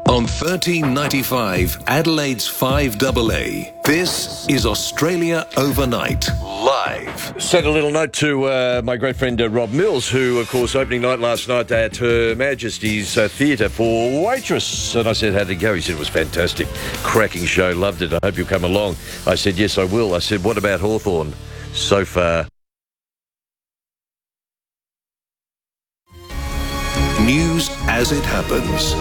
On 1395 Adelaide's 5AA, this is Australia Overnight, live. Sent a little note to my great friend Rob Mills, who, of course, opening night last night at Her Majesty's Theatre for Waitress. And I said, how'd it go? He said, it was fantastic. Cracking show, loved it. I hope you'll come along. I said, yes, I will. I said, what about Hawthorn? So far. News as it happens.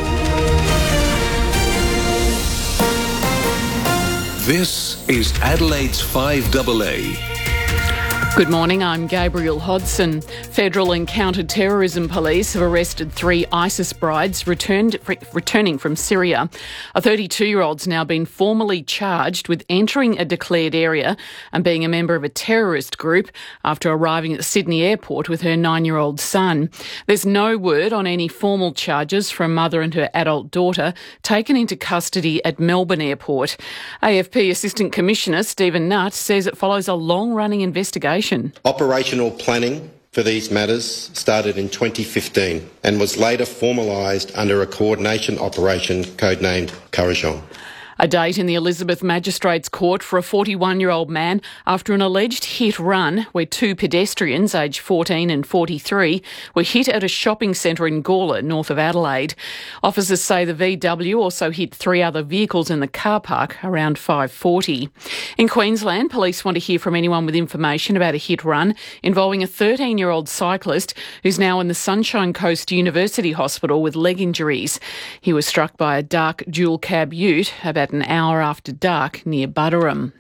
This is Adelaide's 5AA. Good morning, I'm Gabriel Hodson. Federal and counter-terrorism police have arrested 3 ISIS brides returning from Syria. A 32-year-old's now been formally charged with entering a declared area and being a member of a terrorist group after arriving at Sydney Airport with her 9-year-old son. There's no word on any formal charges from mother and her adult daughter taken into custody at Melbourne Airport. AFP Assistant Commissioner Stephen Nutt says it follows a long-running investigation. Operational planning for these matters started in 2015 and was later formalised under a coordination operation codenamed Courageux. A date in the Elizabeth Magistrates Court for a 41-year-old man after an alleged hit-run where 2 pedestrians, aged 14 and 43, were hit at a shopping centre in Gawler, north of Adelaide. Officers say the VW also hit 3 other vehicles in the car park around 5:40. In Queensland, police want to hear from anyone with information about a hit-run involving a 13-year-old cyclist who's now in the Sunshine Coast University Hospital with leg injuries. He was struck by a dark dual-cab ute about an hour after dark near Buderim.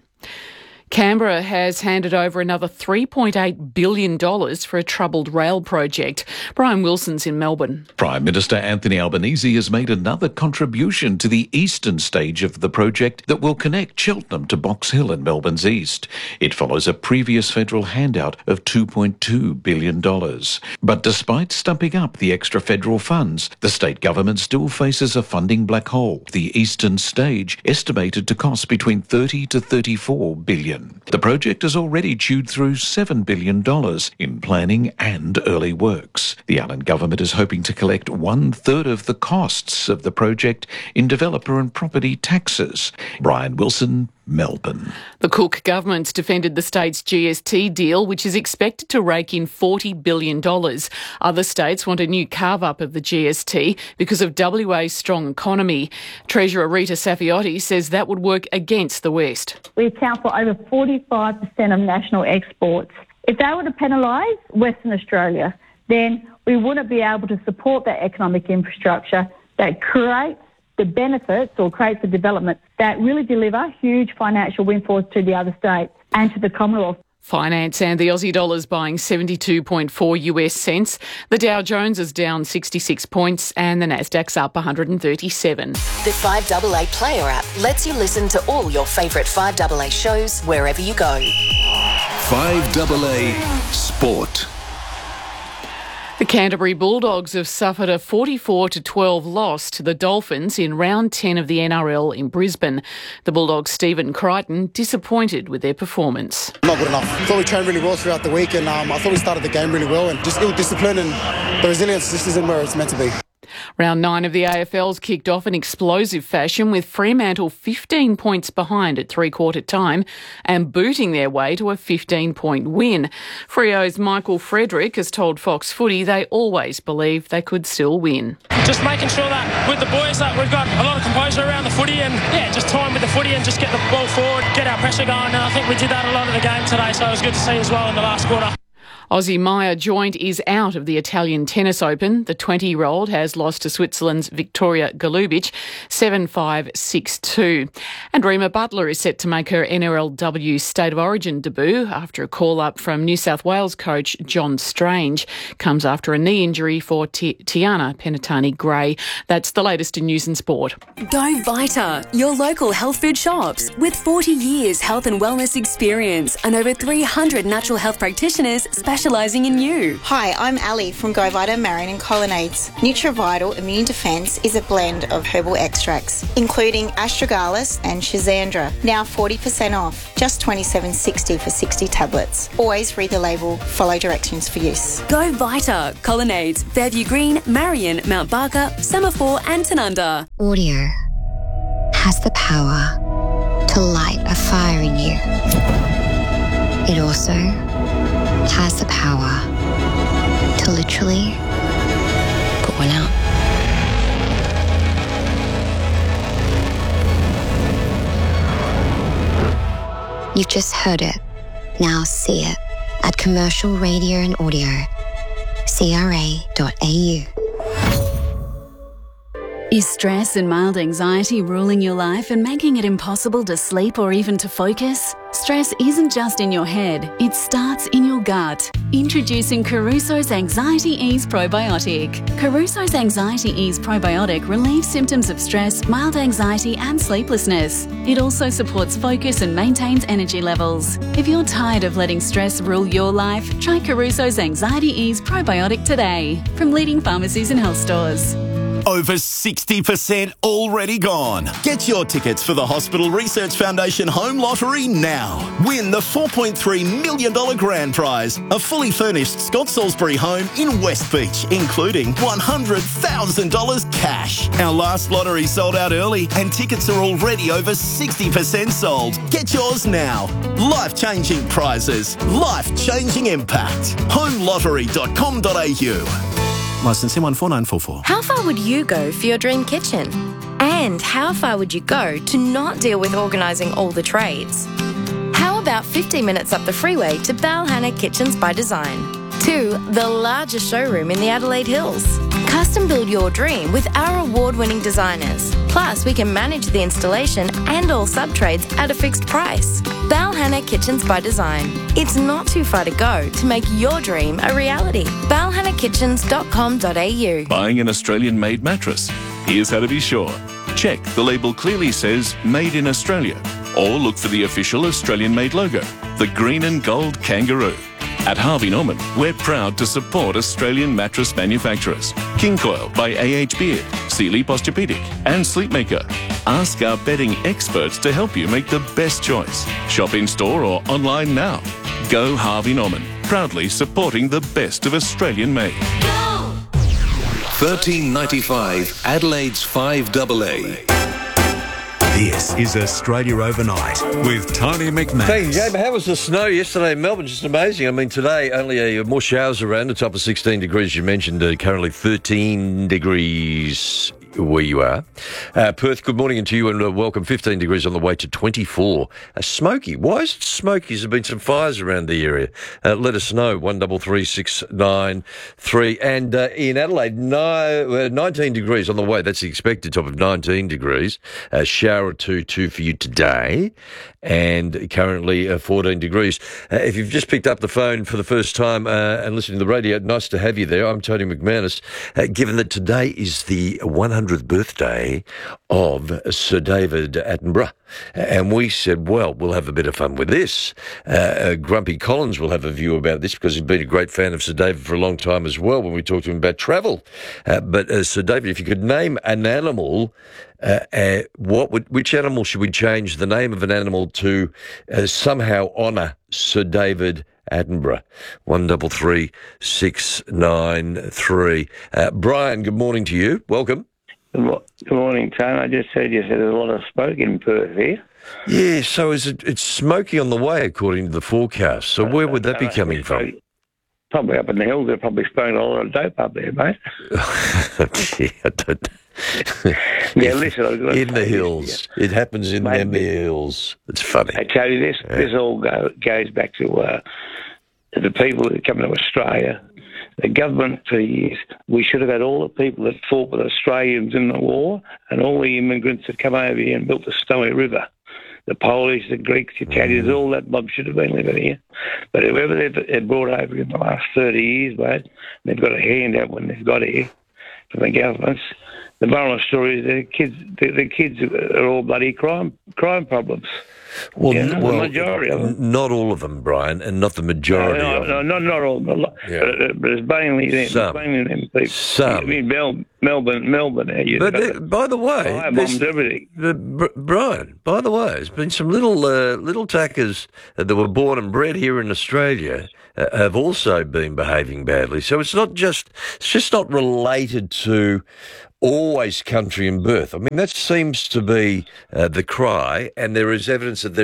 Canberra has handed over another $3.8 billion for a troubled rail project. Brian Wilson's in Melbourne. Prime Minister Anthony Albanese has made another contribution to the eastern stage of the project that will connect Cheltenham to Box Hill in Melbourne's east. It follows a previous federal handout of $2.2 billion. But despite stumping up the extra federal funds, the state government still faces a funding black hole. The eastern stage estimated to cost between $30 to $34 billion. The project has already chewed through $7 billion in planning and early works. The Allen government is hoping to collect 1/3 of the costs of the project in developer and property taxes. Brian Wilson, Melbourne. The Cook government's defended the state's GST deal, which is expected to rake in $40 billion. Other states want a new carve-up of the GST because of WA's strong economy. Treasurer Rita Safiotti says that would work against the West. We account for over 45% of national exports. If they were to penalise Western Australia, then we wouldn't be able to support that economic infrastructure that creates the benefits or creates the development that really deliver huge financial windfalls to the other states and to the Commonwealth. Finance and the Aussie dollar's buying 72.4 US cents. The Dow Jones is down 66 points and the Nasdaq's up 137. The 5AA Player app lets you listen to all your favourite 5AA shows wherever you go. 5AA Sport. The Canterbury Bulldogs have suffered a 44-12 loss to the Dolphins in round 10 of the NRL in Brisbane. The Bulldogs' Stephen Crichton disappointed with their performance. Not good enough. I thought we trained really well throughout the week and I thought we started the game really well and just ill discipline and the resilience just isn't where it's meant to be. Round 9 of the AFL's kicked off in explosive fashion with Fremantle 15 points behind at three-quarter time and booting their way to a 15-point win. Freo's Michael Frederick has told Fox Footy they always believed they could still win. Just making sure that with the boys that we've got a lot of composure around the footy and just time with the footy and just get the ball forward, get our pressure going, and I think we did that a lot of the game today, so it was good to see as well in the last quarter. Aussie Maya Joint is out of the Italian Tennis Open. The 20-year-old has lost to Switzerland's Victoria Golubic 7-5, 6-2. And Rima Butler is set to make her NRLW State of Origin debut after a call-up from New South Wales coach John Strange. Comes after a knee injury for Tiana Penatani-Gray. That's the latest in news and sport. Go Vita, your local health food shops. With 40 years health and wellness experience and over 300 natural health practitioners specialising specialising in you. Hi, I'm Ali from GoVita Marion and Colonnades. NutriVital Immune Defence is a blend of herbal extracts, including astragalus and schizandra. Now 40% off, just $27.60 for 60 tablets. Always read the label, follow directions for use. Go Vita, Colonnades, Fairview Green, Marion, Mount Barker, Semaphore and Tanunda. Audio has the power to light a fire in you. It also has the power to literally put one out. You've just heard it. Now see it at Commercial Radio and Audio, CRA.au. Is stress and mild anxiety ruling your life and making it impossible to sleep or even to focus? Stress isn't just in your head, it starts in your gut. Introducing Caruso's Anxiety Ease Probiotic. Caruso's Anxiety Ease Probiotic relieves symptoms of stress, mild anxiety and sleeplessness. It also supports focus and maintains energy levels. If you're tired of letting stress rule your life, try Caruso's Anxiety Ease Probiotic today from leading pharmacies and health stores. Over 60% already gone. Get your tickets for the Hospital Research Foundation Home Lottery now. Win the $4.3 million grand prize, a fully furnished Scott Salisbury home in West Beach, including $100,000 cash. Our last lottery sold out early and tickets are already over 60% sold. Get yours now. Life-changing prizes, life-changing impact. homelottery.com.au. Licence M14944. How far would you go for your dream kitchen? And how far would you go to not deal with organising all the trades? How about 15 minutes up the freeway to Balhanna Kitchens by Design? To the largest showroom in the Adelaide Hills. Custom build your dream with our award-winning designers. Plus, we can manage the installation and all sub-trades at a fixed price. Balhanna Kitchens by Design. It's not too far to go to make your dream a reality. balhannakitchens.com.au. Buying an Australian-made mattress? Here's how to be sure. Check the label clearly says Made in Australia, or look for the official Australian-made logo, the green and gold kangaroo. At Harvey Norman, we're proud to support Australian mattress manufacturers. King Coil by A.H. Beard, Sealy Posturepedic and Sleepmaker. Ask our bedding experts to help you make the best choice. Shop in-store or online now. Go Harvey Norman, proudly supporting the best of Australian made. 1395 Adelaide's 5AA. This is Australia Overnight with Tony McManus. Thank you, Gabe. How was the snow yesterday in Melbourne? Just amazing. I mean, today only more showers around, the top of 16 degrees. You mentioned currently 13 degrees where you are. Perth, good morning and to you and welcome. 15 degrees on the way to 24. Smoky. Why is it smoky? There's been some fires around the area. Let us know. 133693. And in Adelaide, 19 degrees on the way. That's the expected top of 19 degrees. Shower or two for you today. And currently 14 degrees. If you've just picked up the phone for the first time and listening to the radio, nice to have you there. I'm Tony McManus. Given that today is the 100th birthday of Sir David Attenborough. And we said, well, we'll have a bit of fun with this. Grumpy Collins will have a view about this because he's been a great fan of Sir David for a long time as well when we talked to him about travel. But Sir David, if you could name an animal, which animal should we change the name of an animal to somehow honour Sir David Attenborough? 133693. Brian, good morning to you. Welcome. Good morning, Tony. I just heard you said there's a lot of smoke in Perth here. Yeah, so it's smoky on the way according to the forecast. So where would that be coming from? Probably up in the hills. They're probably spraying a lot of dope up there, mate. Gee, I don't... Yeah, listen, in the hills. Yeah. It happens in the hills. It's funny. I tell you, this all goes back to the people that come to Australia. The government for years, we should have had all the people that fought with Australians in the war and all the immigrants that come over here and built the Snowy River. The Polish, the Greeks, the Italians, all that mob should have been living here. But whoever they've brought over in the last 30 years, mate, they've got a handout when they've got here from the governments. The moral story is the kids are all bloody crime problems. Well, the majority of them. Not all of them, Brian, and not the majority of them. No, not all of them. But it's mainly them. Some. It's mainly them people. Some. I mean, Melbourne. But by the way, firebombs, everything. Brian, by the way, there's been some little tackers that were born and bred here in Australia have also been behaving badly. So it's just not related to always country and birth. I mean, that seems to be the cry, and there is evidence that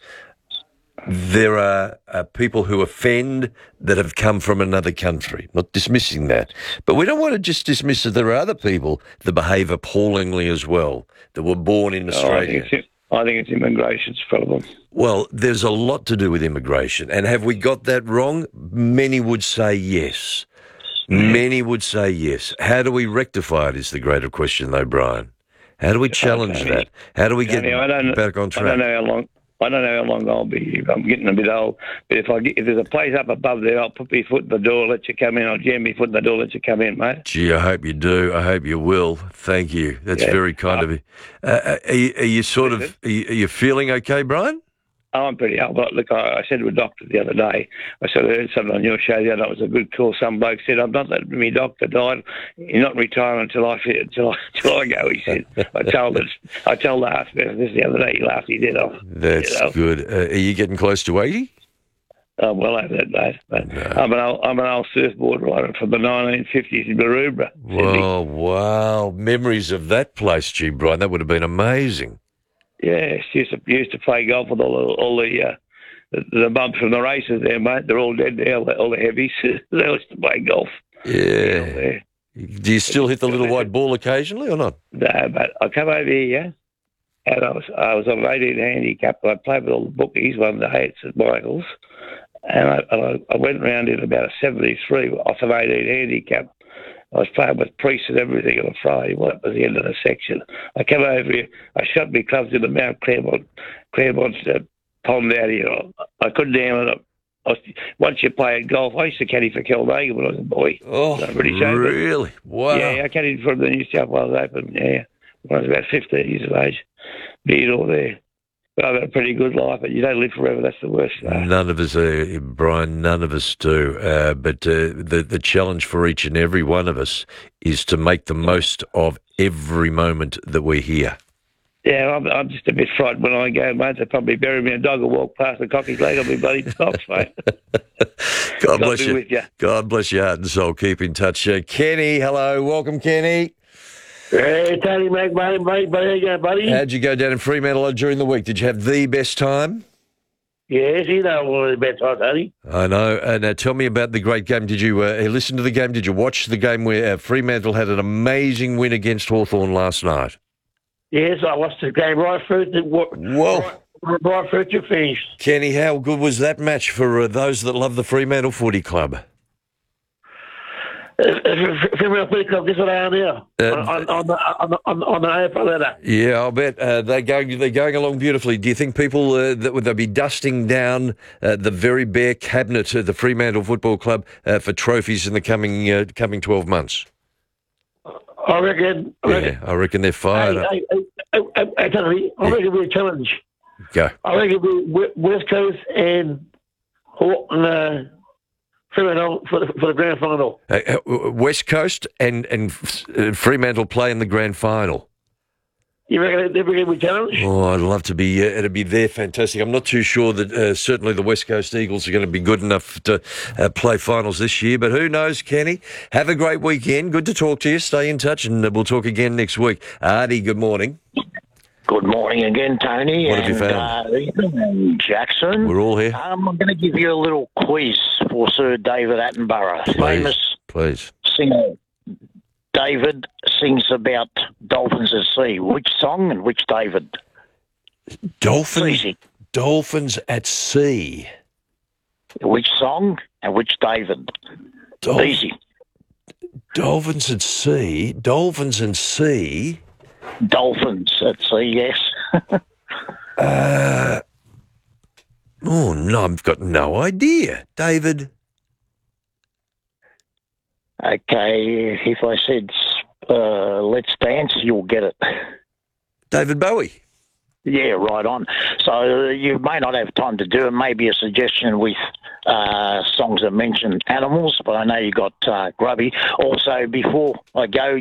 there are people who offend that have come from another country. Not dismissing that. But we don't want to just dismiss that there are other people that behave appallingly as well, that were born in Australia. I think it's immigration's problem. Well, there's a lot to do with immigration. And have we got that wrong? Many would say yes. Many would say yes. How do we rectify it is the greater question, though, Brian. How do we challenge that? How do we get back on track? I don't know how long I'll be. I'm getting a bit old. But if there's a place up above there, I'll put my foot in the door, let you come in. I'll jam my foot in the door, let you come in, mate. Gee, I hope you do. I hope you will. Thank you. That's very kind of you. Are you feeling okay, Brian? I'm pretty old. But look, I said to a doctor the other day, I heard something on your show the other night. It was a good call. Some bloke said, I'm not letting my doctor die. You're not retiring until I go, he said. I told the hospital this the other day. He laughed his head off. That's good. Are you getting close to 80? I'm well over that, mate. But I'm an old surfboard rider from the 1950s in Maroubra. Oh, wow. Memories of that place, gee, Brian. That would have been amazing. Yeah, used to play golf with all the bumps from the races there, mate. They're all dead now, all the heavies. They used to play golf. Yeah. Do you still hit the little white ball occasionally or not? No, but I come over here, and I was on 18 handicap, and I played with all the bookies one day at St Michael's, and I went round in about a 73 off an 18 handicap. I was playing with priests and everything on a Friday. Well, that was the end of the section. I came over here. I shot my clubs in the Mount Claremont's pond out here. I couldn't down it. Once you play at golf, I used to caddy for Keldagan when I was a boy. Oh, really? Wow. Yeah, I caddied for the New South Wales Open, when I was about 15 years of age. Being all there. But I've had a pretty good life, but you don't live forever. That's the worst. None of us, Brian, none of us do. But the challenge for each and every one of us is to make the most of every moment that we're here. Yeah, I'm just a bit frightened when I go, mate. They'll probably bury me. A dog will walk past the cocky leg. I'll be bloody stopped, mate. God bless you. With you. God bless your heart and soul. Keep in touch. Kenny, hello. Welcome, Kenny. Hey, Tony, mate, buddy. How you going, buddy? How'd you go down in Fremantle during the week? Did you have the best time? Yes, one of the best times, Tony. I know. Now, tell me about the great game. Did you listen to the game? Did you watch the game where Fremantle had an amazing win against Hawthorn last night? Yes, I watched the game right through to finish. Kenny, how good was that match for those that love the Fremantle Footy Club? Fremantle Footy Club, guess what they are now? On the AFL ladder. Yeah, I'll bet they're going along beautifully. Do you think people would they be dusting down the very bare cabinet of the Fremantle Football Club for trophies in the coming 12 months? I reckon. I reckon they're fired up. Tony, I reckon it'll be a challenge. Go. I reckon it'll be West Coast and Fremantle for the grand final. West Coast and Fremantle play in the grand final. You reckon they're going to be challenged? Oh, I'd love to be. It'd be there. Fantastic. I'm not too sure that certainly the West Coast Eagles are going to be good enough to play finals this year. But who knows, Kenny? Have a great weekend. Good to talk to you. Stay in touch, and we'll talk again next week. Artie, good morning. Good morning again, Tony. What have you found? Ethan and Jackson. We're all here. I'm going to give you a little quiz for Sir David Attenborough. Famous singer. David sings about dolphins at sea. Which song and which David? Dolphins at sea. Which song and which David? Easy. Dolphins at sea. Dolphins and sea. Dolphins at sea, yes. Oh, no, I've got no idea. David. Okay, if I said Let's Dance, you'll get it. David Bowie. Yeah, right on. So you may not have time to do it. Maybe a suggestion with songs that mention animals, but I know you got Grubby. Also, before I go,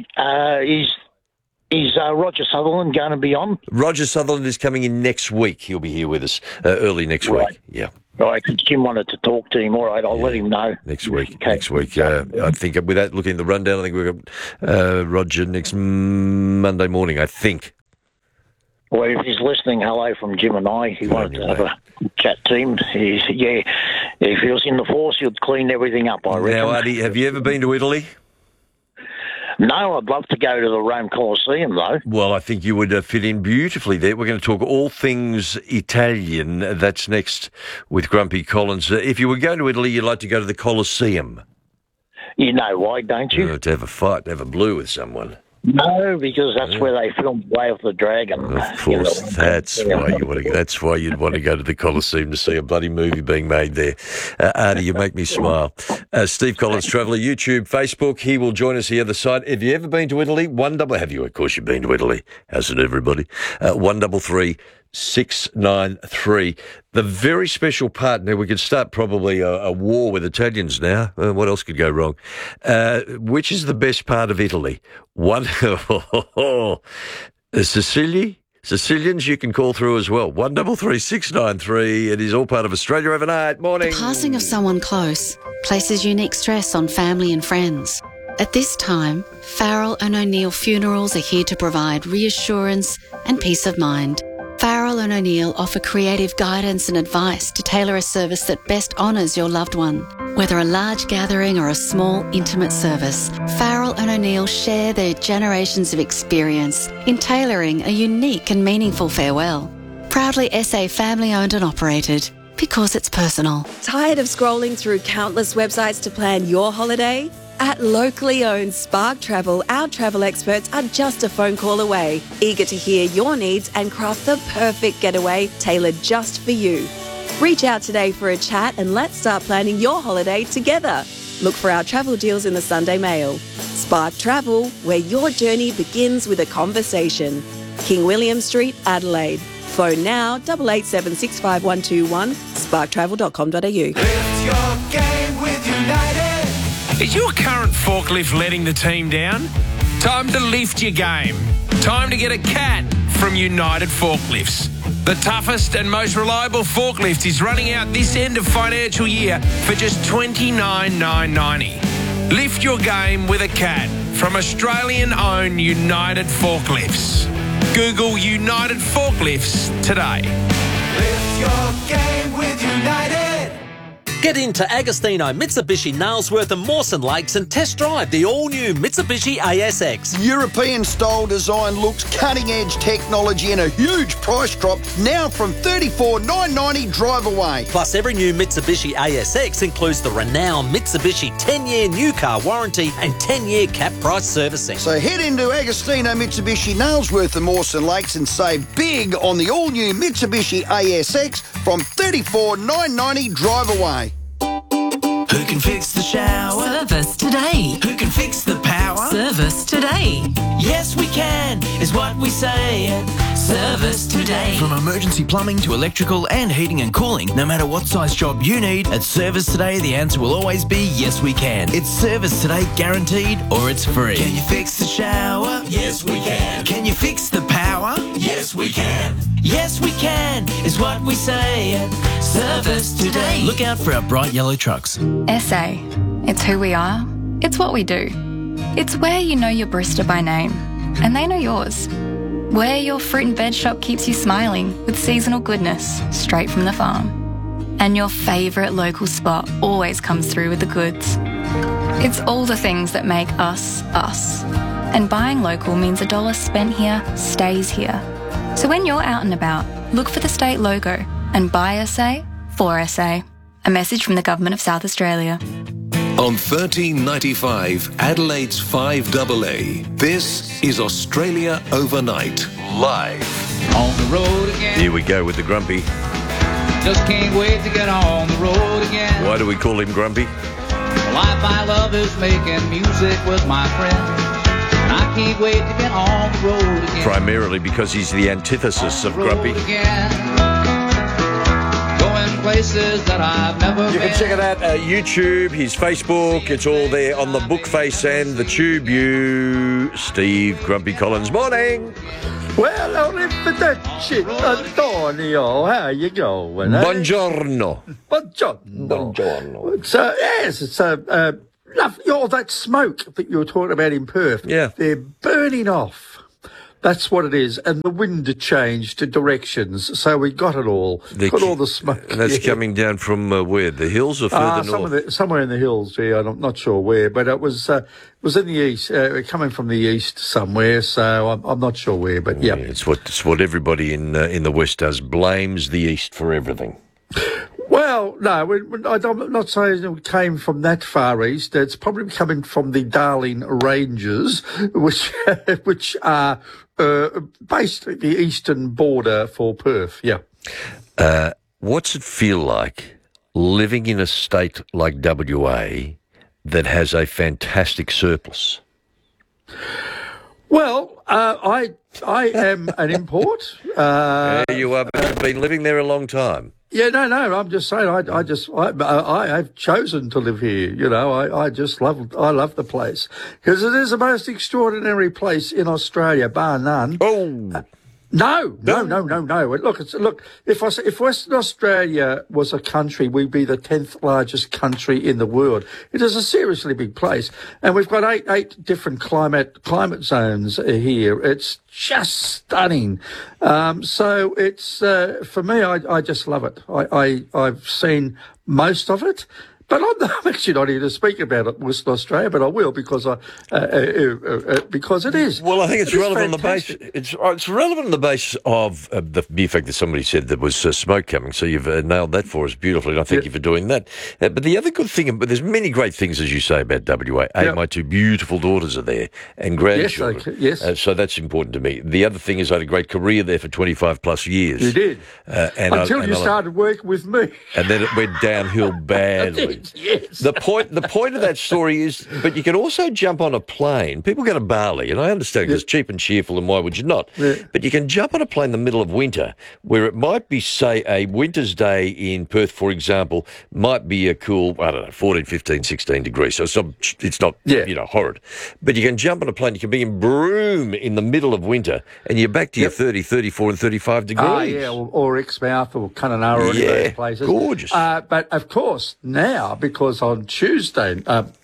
is Roger Sutherland going to be on? Roger Sutherland is coming in next week. He'll be here with us early next week. Yeah. Right, Jim wanted to talk to him. All right, I'll let him know. Next week. I think, without looking at the rundown, I think we've got Roger next Monday morning, I think. Well, if he's listening, hello from Jim and I. He wanted to have a chat to him. If he was in the force, he'd clean everything up, I reckon. Now, Artie, have you ever been to Italy? No, I'd love to go to the Rome Colosseum, though. Well, I think you would fit in beautifully there. We're going to talk all things Italian. That's next with Grumpy Collins. If you were going to Italy, you'd like to go to the Colosseum. You know why, don't you? To have a fight, to have a blue with someone. No, because that's where they filmed Way of the Dragon. Of course, that's why you want to. That's why you'd want to go to the Colosseum to see a bloody movie being made there. Artie, you make me smile. Steve Collins, Traveller, YouTube, Facebook. He will join us the other side. Have you ever been to Italy? Have you? Of course, you've been to Italy, hasn't everybody? 133 693. The very special part. Now, we could start probably a war with Italians now. What else could go wrong? Which is the best part of Italy? Sicilians, you can call through as well. 133 693. It is all part of Australia Overnight. Morning. The passing of someone close places unique stress on family and friends. At this time, Farrell and O'Neill Funerals are here to provide reassurance and peace of mind. Farrell and O'Neill offer creative guidance and advice to tailor a service that best honours your loved one. Whether a large gathering or a small, intimate service, Farrell and O'Neill share their generations of experience in tailoring a unique and meaningful farewell. Proudly SA family-owned and operated, because it's personal. Tired of scrolling through countless websites to plan your holiday? At locally owned Spark Travel, our travel experts are just a phone call away, eager to hear your needs and craft the perfect getaway tailored just for you. Reach out today for a chat and let's start planning your holiday together. Look for our travel deals in the Sunday Mail. Spark Travel, where your journey begins with a conversation. King William Street, Adelaide. Phone now 88765121, sparktravel.com.au. Lift your game with United. Is your current forklift letting the team down? Time to lift your game. Time to get a CAT from United Forklifts. The toughest and most reliable forklift is running out this end of financial year for just $29,990. Lift your game with a CAT from Australian-owned United Forklifts. Google United Forklifts today. Lift your game with United. Get into Agostino, Mitsubishi, Nailsworth and Mawson Lakes and test drive the all-new Mitsubishi ASX. European-style design looks, cutting-edge technology and a huge price drop now from $34,990 drive away. Plus, every new Mitsubishi ASX includes the renowned Mitsubishi 10-year new car warranty and 10-year cap price servicing. So head into Agostino, Mitsubishi, Nailsworth and Mawson Lakes and save big on the all-new Mitsubishi ASX from $34,990 drive away. Who can fix the shower? Service today. Who can fix the power? Service today. Yes, we can, is what we say at Service Today. From emergency plumbing to electrical and heating and cooling, no matter what size job you need, at Service Today, the answer will always be yes, we can. It's Service Today guaranteed or it's free. Can you fix the shower? Yes, we can. Can you fix the power? Yes, we can. Yes, we can, is what we say at Service Today. Look out for our bright yellow trucks. SA. It's who we are. It's what we do. It's where you know your barista by name, and they know yours. Where your fruit and veg shop keeps you smiling with seasonal goodness straight from the farm. And your favourite local spot always comes through with the goods. It's all the things that make us, us. And buying local means $1 spent here stays here. So when you're out and about, look for the state logo and buy SA for SA. A message from the Government of South Australia. On 1395 Adelaide's 5AA, this is Australia Overnight, live. On the road again. Here we go with the Grumpy. Just can't wait to get on the road again. Why do we call him Grumpy? The life I love is making music with my friends. I I can't wait to get on the road again. Primarily because he's the antithesis of Grumpy. Going places that I've never been. You can check it out YouTube, his Facebook. It's all there on the Bookface and the Tube. Steve Grumpy Collins. Morning. Well, only for that shit, Antonio, how you going? Eh? Buongiorno. Buongiorno. So, yes, it's that smoke that you were talking about in Perth. Yeah. They're burning off. That's what it is. And the wind changed directions, so we got it all. Got all the smoke. And that's coming down from where? The hills or further north? Somewhere in the hills, yeah. I'm not sure where, but it was in the east, coming from the east somewhere, so I'm not sure where, but yeah. It's what everybody in the West does, blames the East for everything. Well, no, I'm not saying it came from that far east. It's probably coming from the Darling Ranges, which are basically the eastern border for Perth, yeah. What's it feel like living in a state like WA that has a fantastic surplus? Well, I am an import. You have been living there a long time. Yeah, no. I'm just saying. I have chosen to live here. You know, I love the place because it is the most extraordinary place in Australia, bar none. Oh. No. Look, if Western Australia was a country, we'd be the 10th largest country in the world. It is a seriously big place, and we've got eight different climate zones here. It's just stunning. So it's for me, I just love it. I've seen most of it. But I'm actually not here to speak about it, Western Australia, but I will because it is. Well, I think it's relevant on the basis. It's relevant on the basis of the mere fact that somebody said there was smoke coming. So you've nailed that for us beautifully, and I thank you for doing that. But the other good thing, but there's many great things, as you say, about WA. My two beautiful daughters are there and grandchildren. Yes. So that's important to me. The other thing is I had a great career there for 25 plus years. You did. Until you started working with me. And then it went downhill badly. Yes. The point of that story is, but you can also jump on a plane. People go to Bali, and I understand because it's cheap and cheerful, and why would you not? Yeah. But you can jump on a plane in the middle of winter, where it might be, say, a winter's day in Perth, for example, might be a cool, 14, 15, 16 degrees. So it's not horrid. But you can jump on a plane, you can be in Broome in the middle of winter, and you're back to your 30, 34 and 35 degrees. Or Exmouth or Kununurra or any of those places. Gorgeous. But, of course, now, because on Tuesday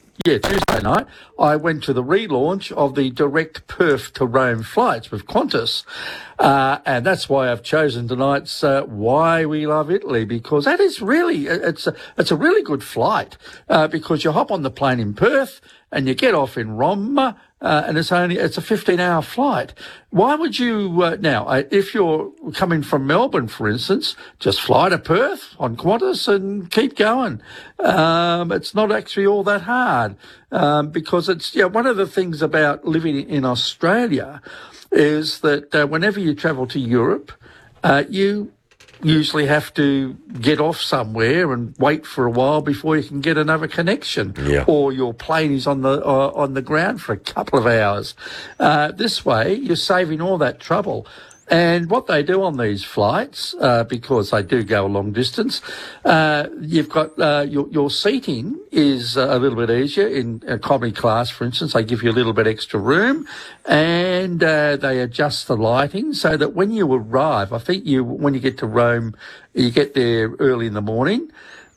night, I went to the relaunch of the direct Perth to Rome flights with Qantas. And that's why I've chosen tonight's Why We Love Italy, because that is really, it's a really good flight, because you hop on the plane in Perth and you get off in Rome, and it's a 15-hour flight. Why would you, now, if you're coming from Melbourne, for instance, just fly to Perth on Qantas and keep going. It's not actually all that hard, because it's, one of the things about living in Australia is that whenever you travel to Europe, you usually have to get off somewhere and wait for a while before you can get another connection, or your plane is on the ground for a couple of hours. This way, you're saving all that trouble. And what they do on these flights, because they do go a long distance, you've got your seating is a little bit easier. In economy class, for instance, they give you a little bit extra room, and they adjust the lighting so that when you arrive, I think when you get to Rome, you get there early in the morning,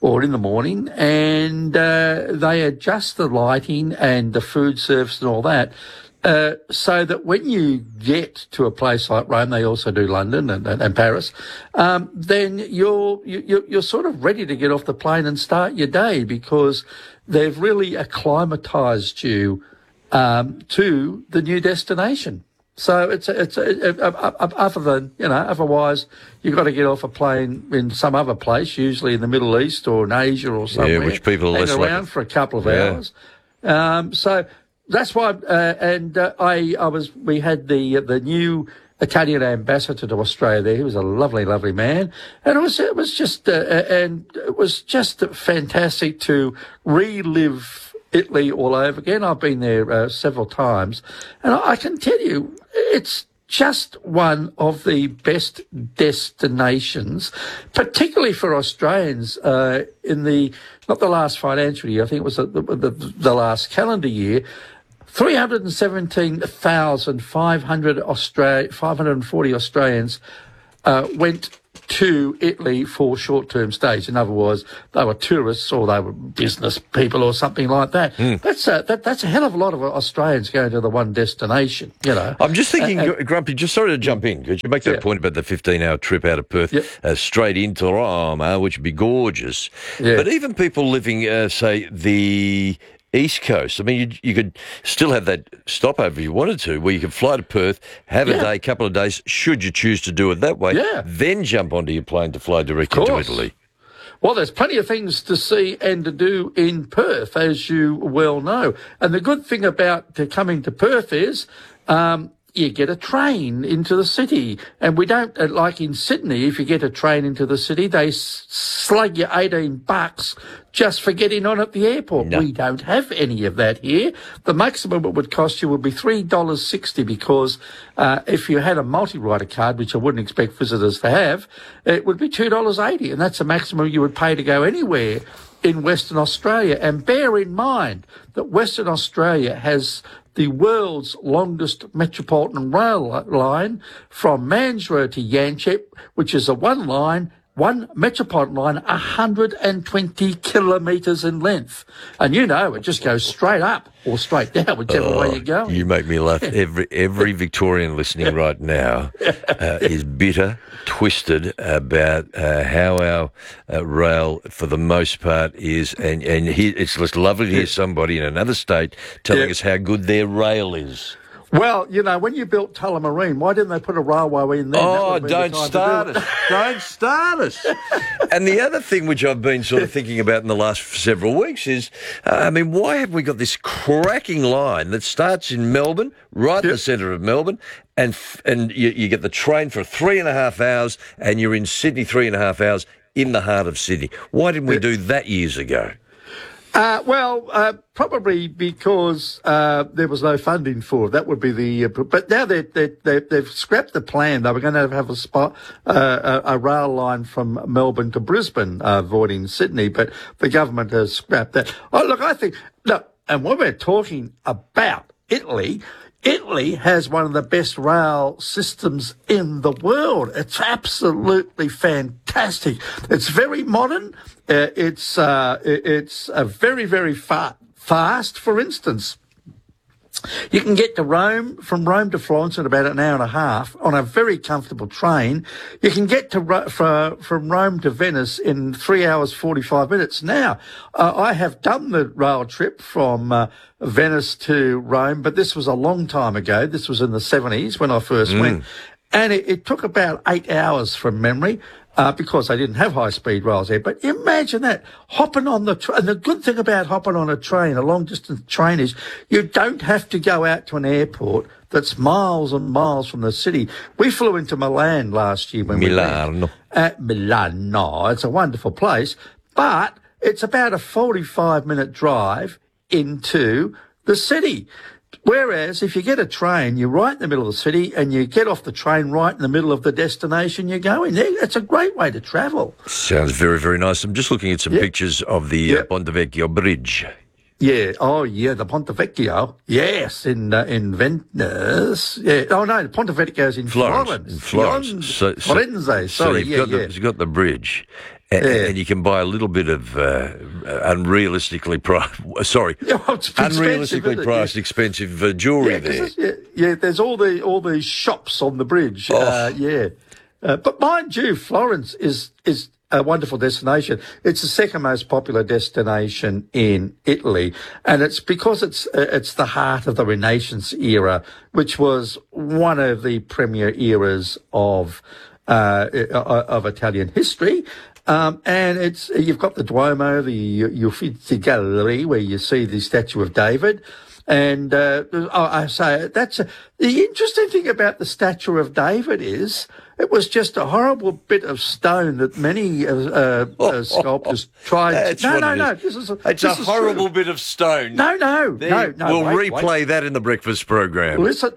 and they adjust the lighting and the food service and all that. So that when you get to a place like Rome, they also do London and Paris, then you're sort of ready to get off the plane and start your day, because they've really acclimatized you to the new destination. So it's other than, otherwise you've got to get off a plane in some other place, usually in the Middle East or in Asia or somewhere. Yeah, which people are less hang around for a couple of hours. So that's why, we had the new Italian ambassador to Australia there. He was a lovely, lovely man, and it was just fantastic to relive Italy all over again. I've been there several times, and I can tell you, it's just one of the best destinations, particularly for Australians in not the last financial year, I think it was the last calendar year. 317,540 Australians went to Italy for short-term stays. In other words, they were tourists or they were business people or something like that. That's a hell of a lot of Australians going to the one destination, you know. I'm just thinking, Grumpy, just sorry to jump in, because you make that point about the 15-hour trip out of Perth straight into Rome, which would be gorgeous. Yeah. But even people living, say, the East Coast, I mean, you could still have that stopover if you wanted to, where you could fly to Perth, have a day, couple of days, should you choose to do it that way, then jump onto your plane to fly directly to Italy. Well, there's plenty of things to see and to do in Perth, as you well know. And the good thing about coming to Perth is you get a train into the city. And we don't, like in Sydney, if you get a train into the city, they slug you $18 just for getting on at the airport. No. We don't have any of that here. The maximum it would cost you would be $3.60 because if you had a multi-rider card, which I wouldn't expect visitors to have, it would be $2.80. And that's the maximum you would pay to go anywhere in Western Australia. And bear in mind that Western Australia has the world's longest metropolitan rail line from Mansura to Yanchep, which is a one metropolitan line, 120 kilometres in length. And you know, it just goes straight up or straight down, whichever way you go. You make me laugh. Every Victorian listening right now is bitter, twisted about how our rail, for the most part, is. And it's just lovely to hear somebody in another state telling us how good their rail is. Well, you know, when you built Tullamarine, why didn't they put a railway in there? Oh, don't start us. Don't start us. And the other thing which I've been sort of thinking about in the last several weeks is, why have we got this cracking line that starts in Melbourne, right in the centre of Melbourne, and you get the train for 3.5 hours and you're in Sydney 3.5 hours in the heart of Sydney? Why didn't we do that years ago? Probably because there was no funding for it. That would be the. But now they've scrapped the plan. They were going to have a rail line from Melbourne to Brisbane, avoiding Sydney. But the government has scrapped that. Oh, look, I think and when we're talking about Italy has one of the best rail systems in the world. It's absolutely fantastic. It's very modern. It's very, very fast. For instance, you can get to Rome, from Rome to Florence in about an hour and a half on a very comfortable train. You can get to from Rome to Venice in 3 hours, 45 minutes. Now, I have done the rail trip from Venice to Rome, but this was a long time ago. This was in the 70s when I first went. And it took about 8 hours from memory. Because they didn't have high-speed rails there. But imagine that, hopping on the train. And the good thing about hopping on a train, a long-distance train, is you don't have to go out to an airport that's miles and miles from the city. We flew into Milan last year when we went. Milano. It's a wonderful place. But it's about a 45-minute drive into the city. Whereas if you get a train, you're right in the middle of the city and you get off the train right in the middle of the destination you're going. It's a great way to travel. Sounds very, very nice. I'm just looking at some pictures of the Ponte Vecchio Bridge. Yeah. Oh, yeah, the Ponte Vecchio. Yes, in Venice. Yeah. Oh, no, the Ponte Vecchio's in Florence. In Florence. Firenze. Sorry, you've got the bridge. And you can buy a little bit of unrealistically priced expensive jewellery there. There's all these shops on the bridge. But mind you, Florence is a wonderful destination. It's the second most popular destination in Italy, and it's because it's the heart of the Renaissance era, which was one of the premier eras of Italian history. And you've got the Duomo, the Uffizi Gallery, where you see the statue of David. And I say the interesting thing about the statue of David is it was just a horrible bit of stone that many sculptors tried. No. It's a horrible bit of stone. No. We'll replay that in the breakfast program. Listen.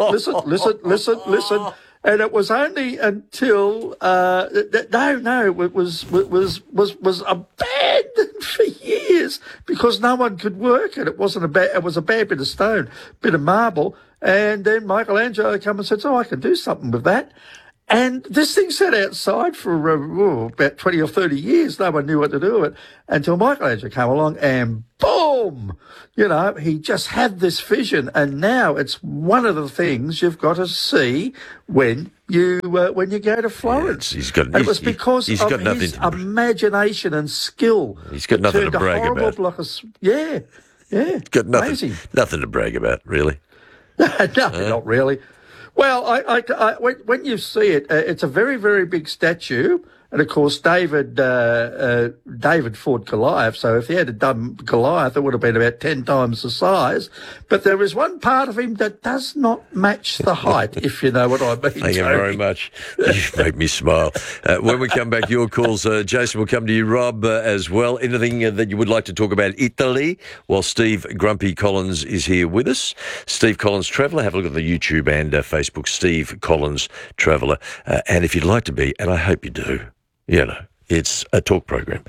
And it was only until it was abandoned for years because no one could work it. It was a bad bit of stone, bit of marble, and then Michelangelo came and said, "Oh, I can do something with that." And this thing sat outside for about 20 or 30 years. No one knew what to do with it until Michelangelo came along and boom, he just had this vision. And now it's one of the things you've got to see when you go to Florence. Yeah, it was because of his imagination and skill. He's got nothing to brag about. Yeah. He's got amazing. Nothing to brag about, really. Not really. Well, when you see it, it's a very, very big statue. And, of course, David fought Goliath. So if he had done Goliath, it would have been about 10 times the size. But there is one part of him that does not match the height, if you know what I mean. Thank you very much. You make me smile. When we come back, your calls, Jason, will come to you, Rob, as well. Anything that you would like to talk about Italy while Steve Grumpy Collins is here with us. Steve Collins Traveller. Have a look at the YouTube and Facebook, Steve Collins Traveller. And if you'd like to be, and I hope you do, it's a talk program.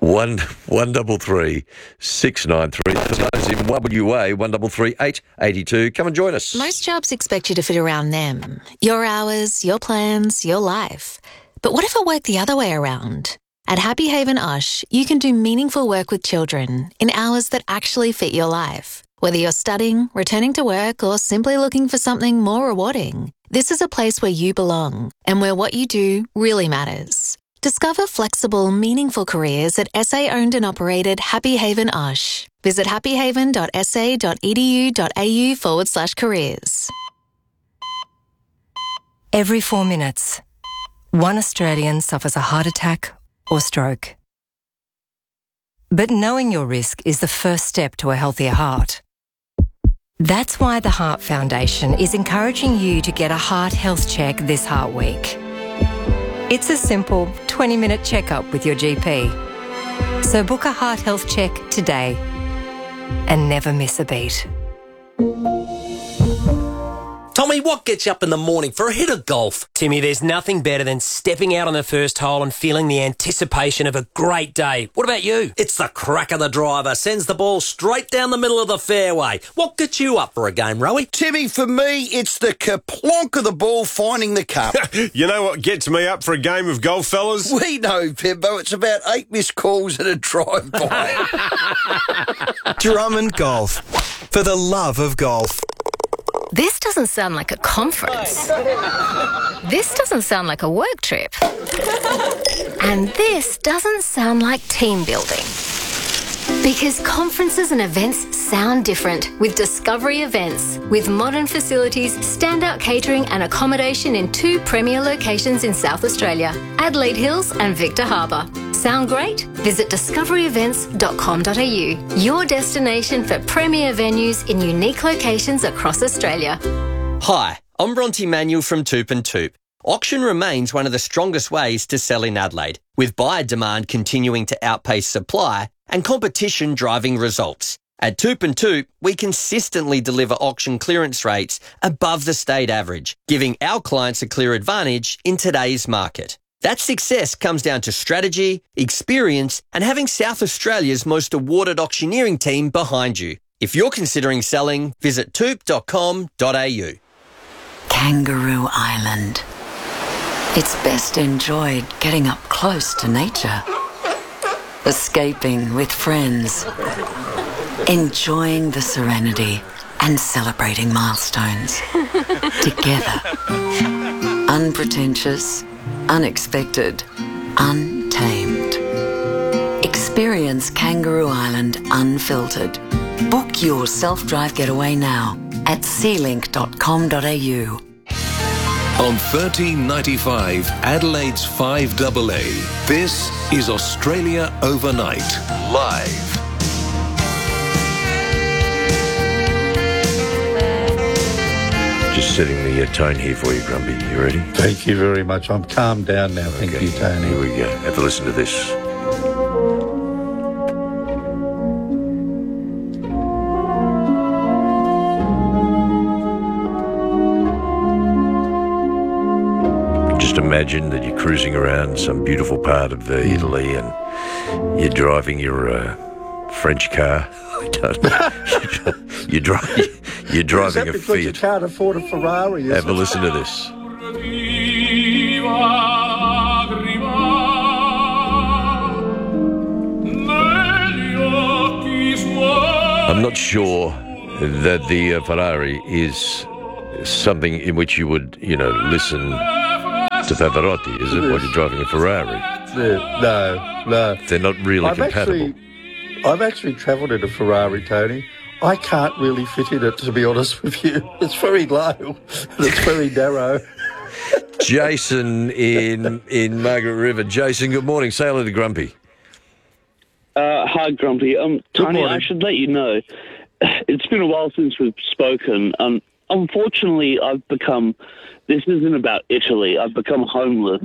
133 693. For those in WA, 133 882. Come and join us. Most jobs expect you to fit around them. Your hours, your plans, your life. But what if it worked the other way around? At Happy Haven Osh, you can do meaningful work with children in hours that actually fit your life. Whether you're studying, returning to work, or simply looking for something more rewarding, this is a place where you belong and where what you do really matters. Discover flexible, meaningful careers at SA-owned and operated Happy Haven Osh. Visit happyhaven.sa.edu.au/careers. Every 4 minutes, one Australian suffers a heart attack or stroke. But knowing your risk is the first step to a healthier heart. That's why the Heart Foundation is encouraging you to get a heart health check this Heart Week. It's a simple 20-minute checkup with your GP. So book a heart health check today and never miss a beat. Tommy, what gets you up in the morning for a hit of golf? Timmy, there's nothing better than stepping out on the first hole and feeling the anticipation of a great day. What about you? It's the crack of the driver, sends the ball straight down the middle of the fairway. What gets you up for a game, Rowie? Timmy, for me, it's the kerplonk of the ball finding the cup. You know what gets me up for a game of golf, fellas? We know, Pimbo. It's about 8 missed calls and a drive-by. Drummond Golf. For the love of golf. This doesn't sound like a conference. This doesn't sound like a work trip. And this doesn't sound like team building. Because conferences and events sound different with Discovery Events. With modern facilities, standout catering and accommodation in 2 premier locations in South Australia, Adelaide Hills and Victor Harbour. Sound great? Visit discoveryevents.com.au, your destination for premier venues in unique locations across Australia. Hi, I'm Bronte Manuel from Toop and Toop. Auction remains one of the strongest ways to sell in Adelaide, with buyer demand continuing to outpace supply and competition driving results. At Toop and Toop, we consistently deliver auction clearance rates above the state average, giving our clients a clear advantage in today's market. That success comes down to strategy, experience, and having South Australia's most awarded auctioneering team behind you. If you're considering selling, visit toop.com.au. Kangaroo Island. It's best enjoyed getting up close to nature. Escaping with friends. Enjoying the serenity and celebrating milestones. Together. Unpretentious, unexpected, untamed. Experience Kangaroo Island unfiltered. Book your self-drive getaway now at sealink.com.au. On 1395 Adelaide's 5AA, this is Australia Overnight, live. setting the tone here for you, Grumpy. You ready? Thank you very much. I'm calmed down now. Thank you, Tony. Here we go. Have a listen to this. Just imagine that you're cruising around some beautiful part of Italy and you're driving your French car. You're driving Is that a because Fiat. you can't afford a Ferrari? Have a listen to this. I'm not sure that the Ferrari is something in which you would, listen to Pavarotti, is it? While you're driving a Ferrari? No. They're not really compatible. I've actually travelled in a Ferrari, Tony. I can't really fit in it, to be honest with you. It's very low and it's very narrow. Jason in Margaret River. Jason, good morning. Say hello to Grumpy. Hi, Grumpy. Tony, I should let you know, it's been a while since we've spoken. Unfortunately, this isn't about Italy, I've become homeless.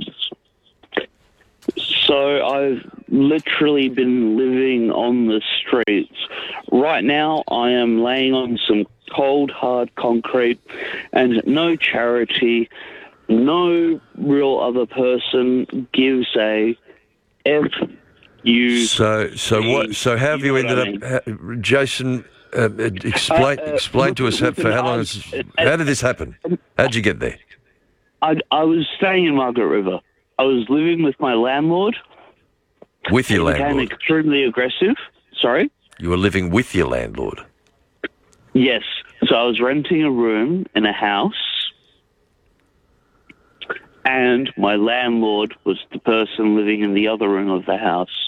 So I've literally been living on the streets. Right now, I am laying on some cold, hard concrete, and no charity, no real other person gives a F you. So how have you ended up, Jason? Explain to us how long. How did this happen? How'd you get there? I was staying in Margaret River. I was living with my landlord. With your landlord? He became extremely aggressive. Sorry? You were living with your landlord? Yes. So I was renting a room in a house, and my landlord was the person living in the other room of the house.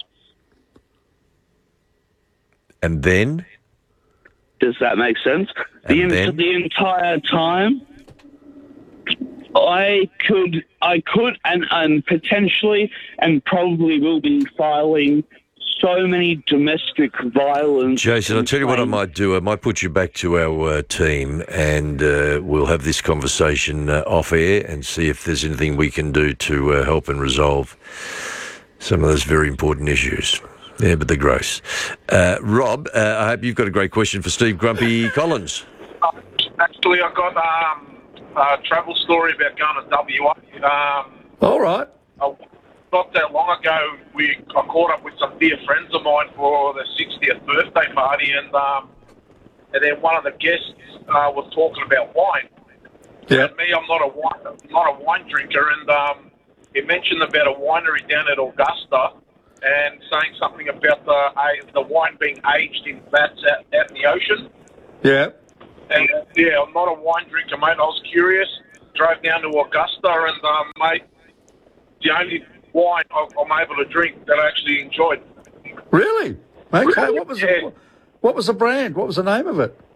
And then? Does that make sense? The entire time, I could and potentially and probably will be filing so many domestic violence. Jason, I'll tell you what I might do. I might put you back to our team and we'll have this conversation off air and see if there's anything we can do to help and resolve some of those very important issues. Yeah, but they're gross. Rob, I hope you've got a great question for Steve Grumpy Collins. Actually, I got a travel story about going to WA. All right. Not that long ago, I caught up with some dear friends of mine for the 60th birthday party, and then one of the guests was talking about wine. Yeah. And me, I'm not a wine drinker, and he mentioned about a winery down at Augusta, and saying something about the wine being aged in vats out in the ocean. Yeah. And yeah, I'm not a wine drinker, mate. I was curious. Drove down to Augusta, and mate, the only wine I'm able to drink that I actually enjoyed. Really? Okay. What was the brand? What was the name of it?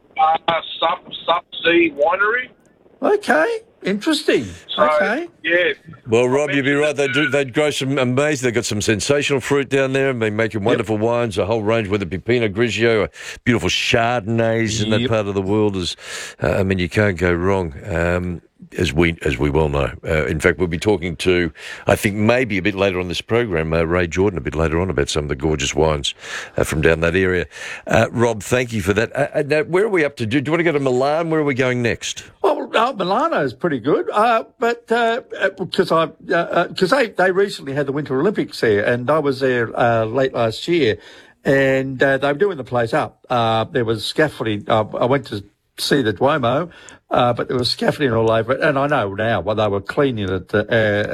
Subsea Winery. Okay. Interesting. So, okay. Yeah. Well, Rob, you'd be right. They'd grow some amazing. They've got some sensational fruit down there, and they're making wonderful wines, a whole range, whether it be Pinot Grigio or beautiful Chardonnays in that part of the world. You can't go wrong. As we well know. In fact, we'll be talking to, I think maybe a bit later on this program, Ray Jordan a bit later on about some of the gorgeous wines from down that area. Rob, thank you for that. Now, where are we up to? Do you want to go to Milan? Where are we going next? Well, Milano is pretty good, but because they recently had the Winter Olympics there, and I was there late last year, and they were doing the place up. There was scaffolding. I went to see the Duomo, but there was scaffolding all over it, and I know now they were cleaning it for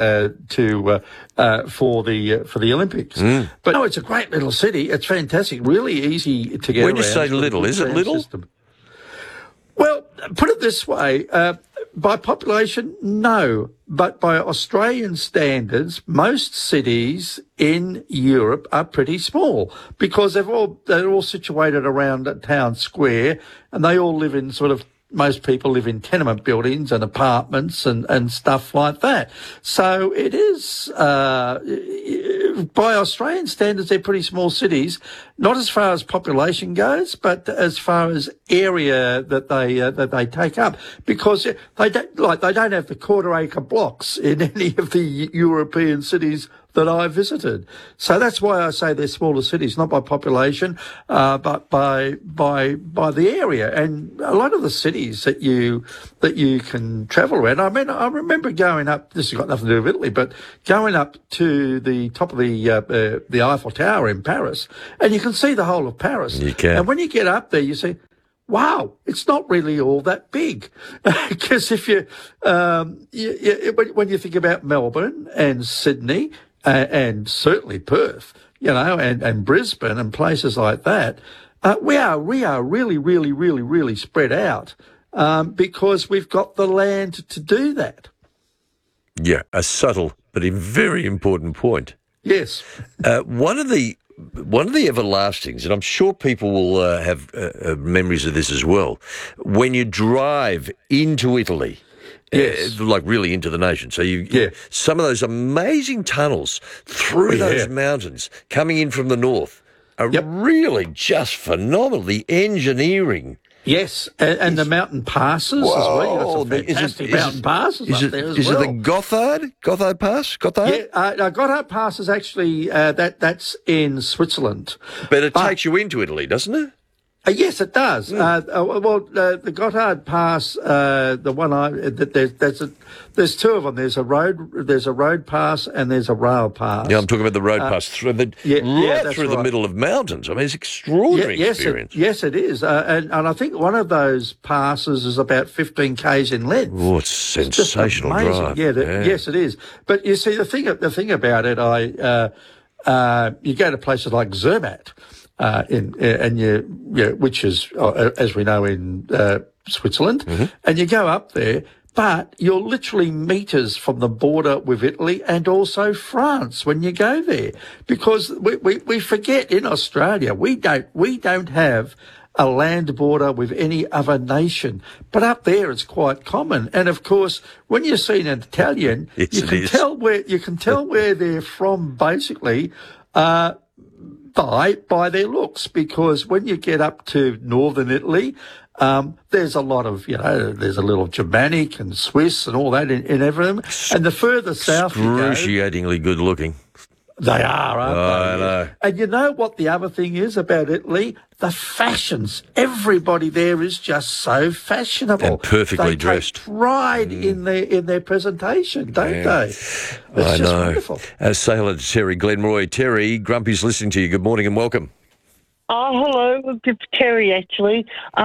the Olympics. But no, it's a great little city. It's fantastic, really easy to get around. When you say little, is it little? Well, put it this way, by population, no. But by Australian standards, most cities in Europe are pretty small because they're all situated around a town square, and they all live in most people live in tenement buildings and apartments and stuff like that. So it is by Australian standards, they're pretty small cities, not as far as population goes, but as far as area that they take up, because they don't have the quarter-acre blocks in any of the European cities that I visited. So that's why I say they're smaller cities, not by population, but by the area. And a lot of the cities that you can travel around. I mean, I remember going up. This has got nothing to do with Italy, but going up to the top of the Eiffel Tower in Paris, and you can see the whole of Paris. You can. And when you get up there, you see, wow, it's not really all that big. Because if when you think about Melbourne and Sydney, and certainly Perth, and Brisbane and places like that, we are really, really, really, really spread out because we've got the land to do that. Yeah, a subtle but a very important point. Yes. One of the everlastings, and I'm sure people will have memories of this as well, when you drive into Italy. Yes. Like really into the nation. So some of those amazing tunnels through those mountains coming in from the north are really just phenomenal. The engineering. Yes, and the mountain passes as well. You've got some fantastic mountain passes up there as well. Is it the Gotthard Pass? Gotthard? Yeah, Gotthard Pass is actually, that's in Switzerland. But it takes you into Italy, doesn't it? Yes, it does. The Gotthard Pass, the one there's two of them. There's a road pass and there's a rail pass. Yeah, I'm talking about the road pass through the the middle of mountains. I mean, it's extraordinary experience. Yes, it is. And I think one of those passes is about 15 k's in length. Oh, it's sensational drive. Yes, it is. But you see, the thing about it, you go to places like Zermatt. Which is, as we know, in Switzerland, and you go up there, but you're literally meters from the border with Italy and also France when you go there, because we forget in Australia we don't have a land border with any other nation, but up there it's quite common. And of course, when you see an Italian, you can tell where they're from basically. By their looks, because when you get up to northern Italy, there's a lot of, there's a little Germanic and Swiss and all that in everything. And the further south you go, excruciatingly good looking. They are, aren't they? I know. And you know what the other thing is about Italy? The fashions. Everybody there is just so fashionable. And perfectly they dressed. Take pride in their presentation, don't they? It's just wonderful. Sailor Terry Glenroy. Terry, Grumpy's listening to you. Good morning and welcome. Oh, hello. It's Terry, actually.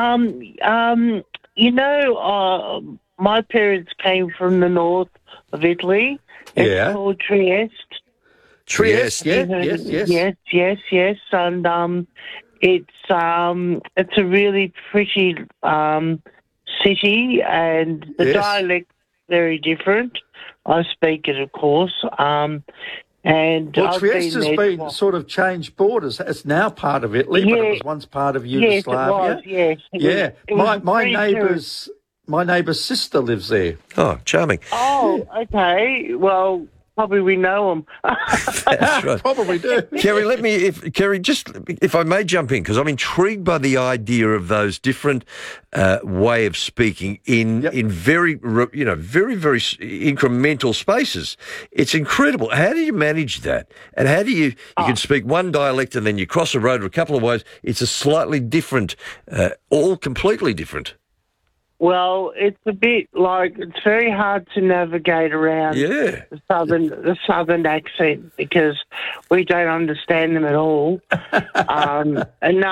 My parents came from the north of Italy. It's called Trieste. Trieste, yes. Yes, and it's a really pretty city, and the dialect's very different. I speak it, of course, and Trieste has been sort of changed borders. It's now part of Italy, but it was once part of Yugoslavia. Yes, it was. My neighbour's sister lives there. Oh, charming. Oh, okay. Well, probably we know them. That's right. Probably do. Kerry, if I may jump in, because I'm intrigued by the idea of those different way of speaking in very, very, very incremental spaces. It's incredible. How do you manage that? And how do you can speak one dialect and then you cross a road a couple of ways. It's a slightly different, all completely different. Well, it's a bit like it's very hard to navigate around the southern accent because we don't understand them at all. I know.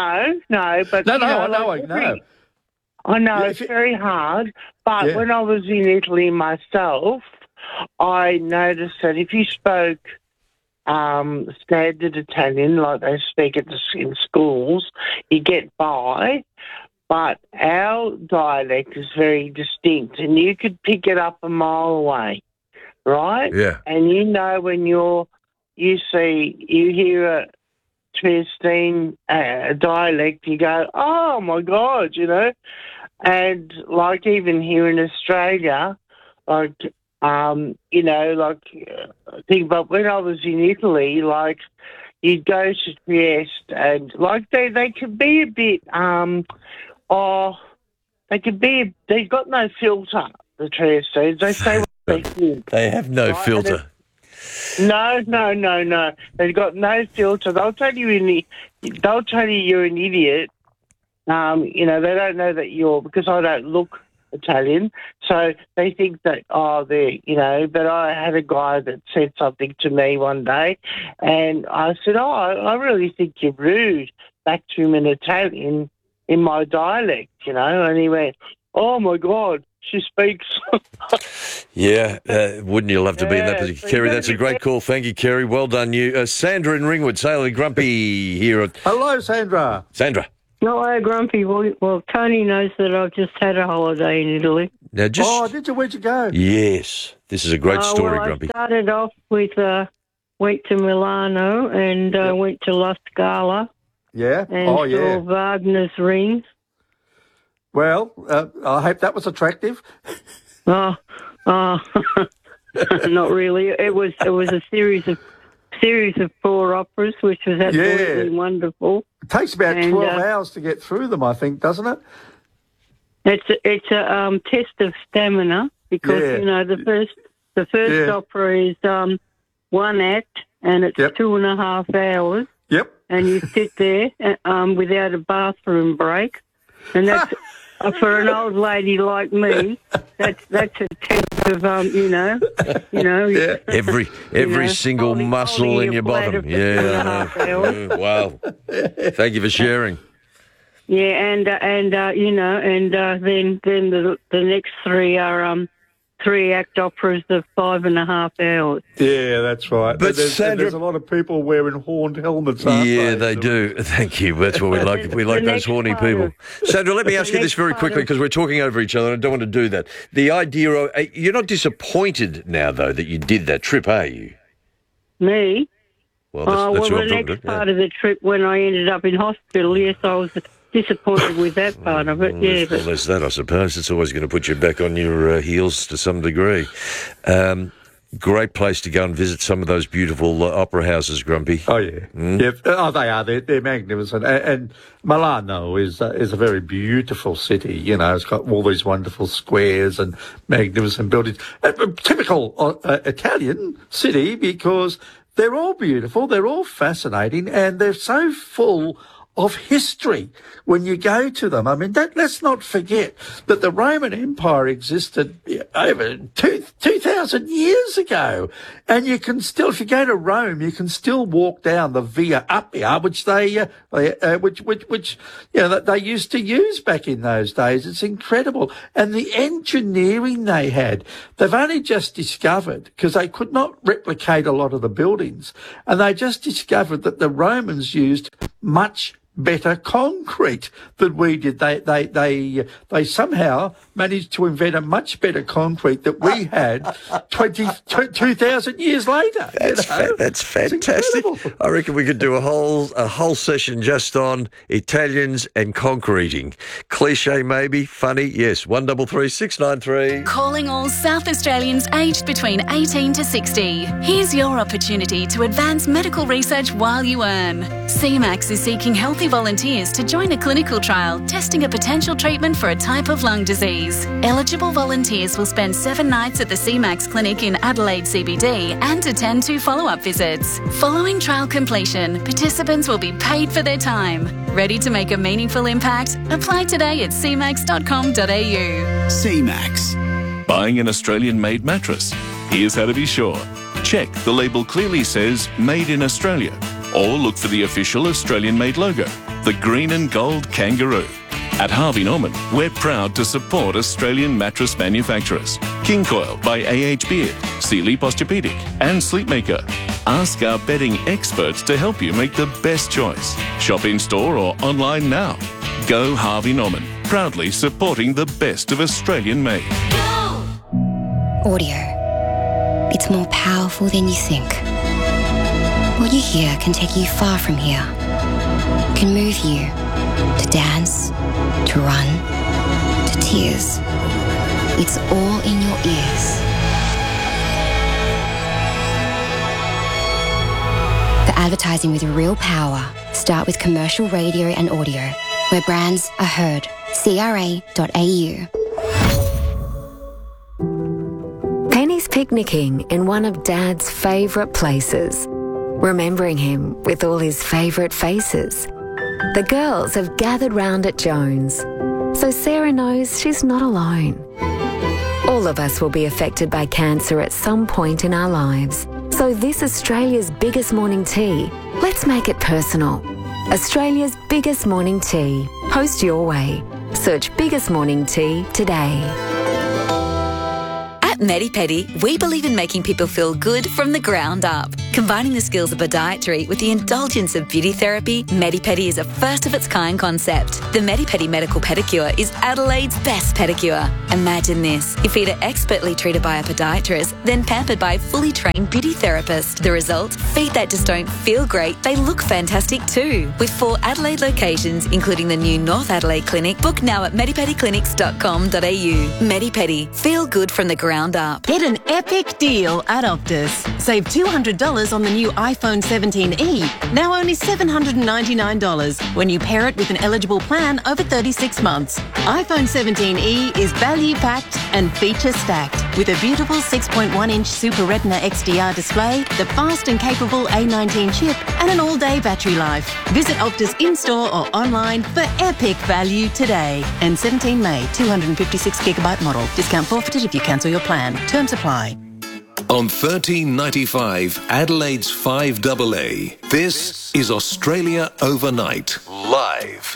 I know it's very hard, but when I was in Italy myself, I noticed that if you spoke standard Italian, like they speak in schools, you get by. But our dialect is very distinct, and you could pick it up a mile away, right? Yeah. And when you hear a Triestine dialect, you go, oh my God, And like even here in Australia, like You know, like, think about when I was in Italy, like, you'd go to Trieste and, like, they could be a bit, they've got no filter, the Trieste. They say what they think. They have no filter. No. They've got no filter. They'll tell you you're an idiot. You know, they don't know that because I don't look Italian, so they think that, but I had a guy that said something to me one day, and I said, I really think you're rude, back to him in Italian, in my dialect, you know, and he went, oh my God, she speaks. Yeah, wouldn't you love to be in that position? Kerry, that's a great call. Thank you, Kerry. Well done, you. Sandra in Ringwood, Sailor Grumpy here. Hello, Sandra. Sandra. No, Grumpy. Well, Tony knows that I've just had a holiday in Italy. Now, did you? Where'd you go? Yes, this is a great story, Grumpy. I started off with went to Milano and went to La Scala. Yeah. And saw Wagner's Ring. Well, I hope that was attractive. Not really. It was a series of 4 operas, which was absolutely wonderful. It takes about 12 hours to get through them, I think, doesn't it? It's a test of stamina because you know the first opera is 1 act and it's 2.5 hours. Yep. And you sit there without a bathroom break, and that's for an old lady like me. That's a test of every single muscle in your bottom. Yeah. Wow. Thank you for sharing. Yeah, and then the next 3 are 3-act operas of 5.5 hours. Yeah, that's right. But Sandra, there's a lot of people wearing horned helmets, aren't they? Yeah, they do. Thank you. That's what we like. We like those horny people. Sandra, let me ask you this very quickly because we're talking over each other and I don't want to do that. The idea of... You're not disappointed now, though, that you did that trip, are you? Me? Well, that's what I'm the talking next part of the trip when I ended up in hospital, yes, I was disappointed with that part of it, Well, there's that, I suppose. It's always going to put you back on your heels to some degree. Great place to go and visit some of those beautiful opera houses, Grumpy. Oh, yeah. Yeah. Oh, they are. They're magnificent. And Milano is a very beautiful city. You know, it's got all these wonderful squares and magnificent buildings. A typical Italian city because they're all beautiful, they're all fascinating, and they're so full of history when you go to them. I mean, let's not forget that the Roman Empire existed over 2,000 years ago. And you can still, if you go to Rome, you can still walk down the Via Appia, which they used to use back in those days. It's incredible. And the engineering they had, they've only just discovered, because they could not replicate a lot of the buildings, and they just discovered that the Romans used much better concrete than we did. They somehow managed to invent a much better concrete that we had 2,000 years later. That's fantastic. I reckon we could do a whole session just on Italians and concreting. Cliche maybe, funny, yes. 1336 693. Calling all South Australians aged between 18 to 60. Here's your opportunity to advance medical research while you earn. CMAX is seeking healthy volunteers to join a clinical trial testing a potential treatment for a type of lung disease. Eligible volunteers will spend 7 nights at the CMAX clinic in Adelaide CBD and attend 2 follow-up visits. Following trial completion, participants will be paid for their time. Ready to make a meaningful impact? Apply today at cmax.com.au. CMAX. Buying an Australian-made mattress? Here's how to be sure. Check the label clearly says Made in Australia, or look for the official Australian-made logo, the green and gold kangaroo. At Harvey Norman, we're proud to support Australian mattress manufacturers. King Coil by A.H. Beard, Sealy Posturepedic and Sleepmaker. Ask our bedding experts to help you make the best choice. Shop in-store or online now. Go Harvey Norman, proudly supporting the best of Australian-made. Audio. It's more powerful than you think. What you hear can take you far from here. Can move you to dance, to run, to tears. It's all in your ears. Advertising with real power. Start with commercial radio and audio, where brands are heard. CRA.au. Penny's picnicking in one of Dad's favourite places, remembering him with all his favourite faces. The girls have gathered round at Jones, so Sarah knows she's not alone. All of us will be affected by cancer at some point in our lives. So this Australia's biggest morning tea, let's make it personal. Australia's biggest morning tea. Post your way. Search Biggest Morning Tea today. At MediPedi, we believe in making people feel good from the ground up. Combining the skills of podiatry with the indulgence of beauty therapy, MediPedi is a first-of-its-kind concept. The MediPedi Medical Pedicure is Adelaide's best pedicure. Imagine this. Your feet are expertly treated by a podiatrist, then pampered by a fully trained beauty therapist. The result? Feet that just don't feel great, they look fantastic too. With 4 Adelaide locations, including the new North Adelaide Clinic, book now at medipediclinics.com.au. MediPedi. Feel good from the ground up. Get an epic deal at Optus. Save $200 on the new iPhone 17e, now only $799 when you pair it with an eligible plan over 36 months. iPhone 17e is value-packed and feature-stacked with a beautiful 6.1-inch Super Retina XDR display, the fast and capable A19 chip, and an all-day battery life. Visit Optus in-store or online for epic value today. And 17 May, 256GB model. Discount forfeited if you cancel your plan. Terms apply. On 1395 Adelaide's 5AA, this is Australia Overnight, live.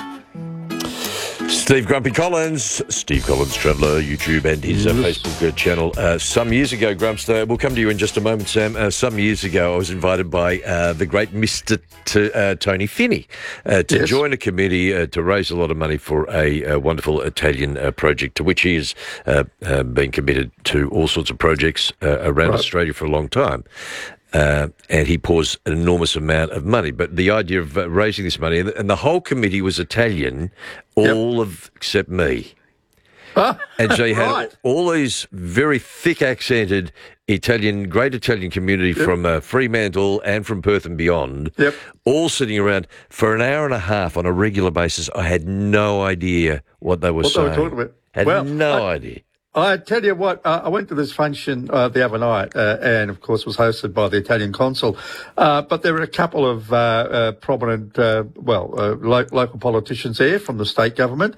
Steve Grumpy Collins, Steve Collins Traveller, YouTube and his Facebook channel. Some years ago, Grumpster, we'll come to you in just a moment, Sam. Some years ago, I was invited by the great Mr. Tony Finney to join a committee to raise a lot of money for a wonderful Italian project, to which he has been committed to all sorts of projects around Australia for a long time. And he pours an enormous amount of money. But the idea of raising this money, and the whole committee was Italian, all of except me. And so you had all these very thick accented great Italian community from Fremantle and from Perth and beyond, all sitting around for an hour and a half on a regular basis. I had no idea what they were saying. They were talking about. Had no idea. I tell you what, I went to this function the other night, and of course was hosted by the Italian consul. But there were a couple of prominent, local politicians there from the state government,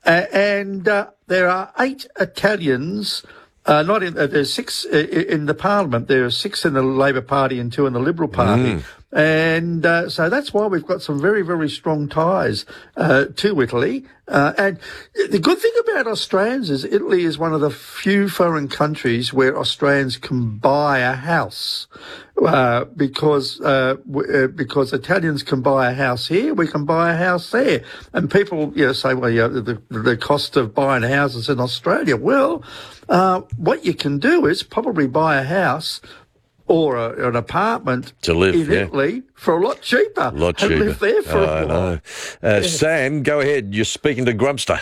and there are 8 Italians. There's 6 in the Parliament. There are 6 in the Labor Party and 2 in the Liberal Party. And so that's why we've got some very, very strong ties to Italy. And the good thing about Australians is Italy is one of the few foreign countries where Australians can buy a house. Because Italians can buy a house here, we can buy a house there. And people, say, well, the cost of buying houses in Australia. Well, what you can do is probably buy a house or an apartment to live in Italy for a lot cheaper. A lot cheaper. And live there for a while. Sam, go ahead. You're speaking to Grumpster.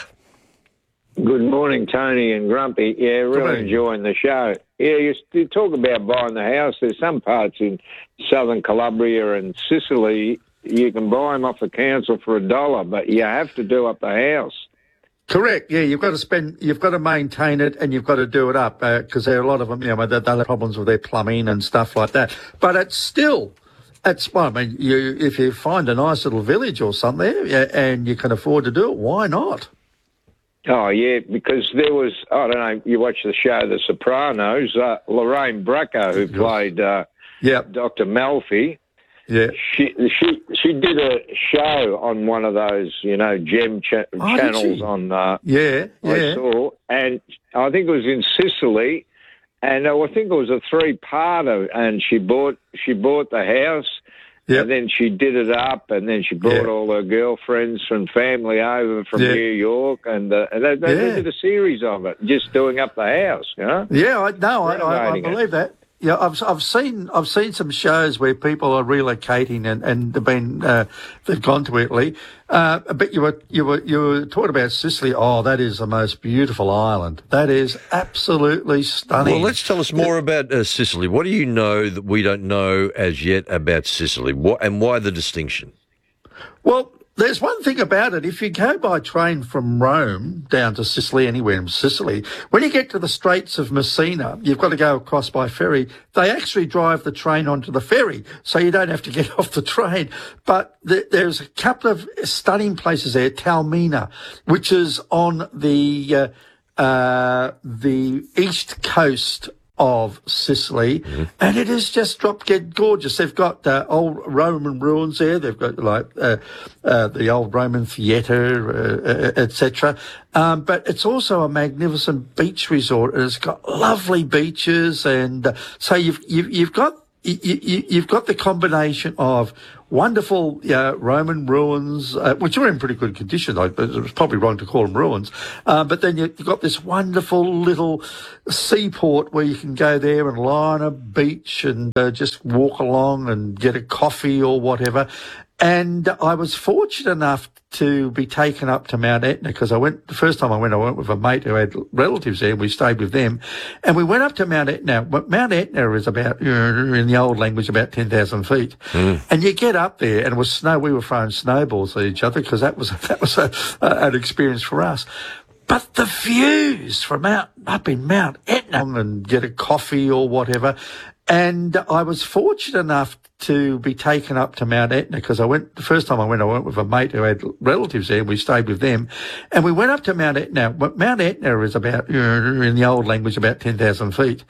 Good morning, Tony and Grumpy. Yeah, really enjoying the show. Yeah, you talk about buying the house. There's some parts in southern Calabria and Sicily you can buy them off the council for $1, but you have to do up the house. Correct. Yeah, you've got to maintain it, and you've got to do it up because there are a lot of them. They'll have problems with their plumbing and stuff like that. But if you find a nice little village or something and you can afford to do it, why not? Oh, yeah, because there was, I don't know, you watch the show The Sopranos, Lorraine Bracco, who played Dr. Malfi. Yeah. She did a show on one of those, channels on, I saw, and I think it was in Sicily, and I think it was a 3-parter, and she bought the house, and then she did it up, and then she brought all her girlfriends and family over from New York, and they did a series of it, just doing up the house, Yeah, I believe that. Yeah, I've seen some shows where people are relocating and they've gone to Italy. But you were talking about Sicily. Oh, that is the most beautiful island. That is absolutely stunning. Well, let's tell us more about Sicily. What do you know that we don't know as yet about Sicily? And why the distinction? Well, there's one thing about it. If you go by train from Rome down to Sicily, anywhere in Sicily, when you get to the Straits of Messina, you've got to go across by ferry. They actually drive the train onto the ferry, so you don't have to get off the train. But there's a couple of stunning places there. Taormina, which is on the east coast of Sicily, and it is just drop-dead gorgeous. They've got old Roman ruins there. They've got the old Roman theatre, etc. But it's also a magnificent beach resort, and it's got lovely beaches, and so you've got the combination of wonderful Roman ruins, which are in pretty good condition. It was probably wrong to call them ruins. But then you've got this wonderful little seaport where you can go there and lie on a beach and just walk along and get a coffee or whatever. And I was fortunate enough to be taken up to Mount Etna because the first time I went with a mate who had relatives there, and we stayed with them. And we went up to Mount Etna. Mount Etna is about, in the old language, about 10,000 feet. And you get up there, and it was snow. We were throwing snowballs at each other because that was an experience for us. But the views from up in Mount Etna and get a coffee or whatever. And I was fortunate enough to be taken up to Mount Etna because the first time I went with a mate who had relatives there, and we stayed with them. And we went up to Mount Etna. Mount Etna is about, in the old language, about 10,000 feet.